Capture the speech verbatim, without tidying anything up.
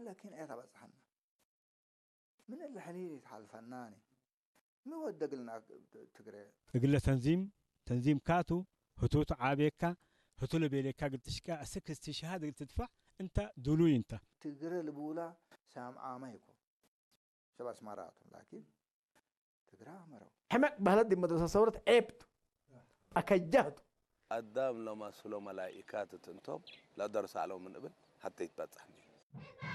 لكن إيه تبص حنا من اللي حليل يتحال فناني ما ودق لنا تقرأ قلة تنظيم تنظيم كاتو هتوت عابيكا هتول بيليكا قلت شكا أسك استشهاد قلت تدفع أنت دولوي أنت تقرأ الأولى سام عاميكو شباس مراتهم لكن تقرأ مرو حمق بهلدي مدرسة صورة عيبت أكجهت قدام لما سلو ملائكات تنتم لا درس عليهم من قبل حتى يتبطحني